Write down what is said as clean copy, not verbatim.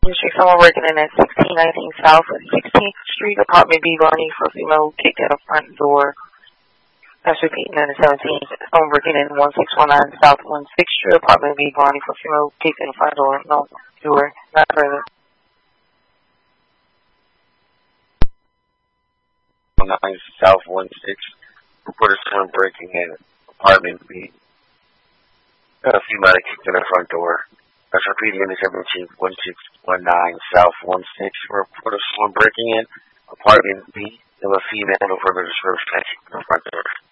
Someone working in at 1619 South 16th Street, apartment B, Barney, for female kicked at the front door. That's repeating in the 17th. Someone working in 1619 South 16th Street, apartment B, Barney, for female kicked in the front door. No door, not further. 9 South 16th. Reported someone breaking in apartment B. Got a female kicked in the front door. That's repeating in the 17th, 1619 South 16th. Report of someone breaking in apartment B. Of a female, no further description, in the front door.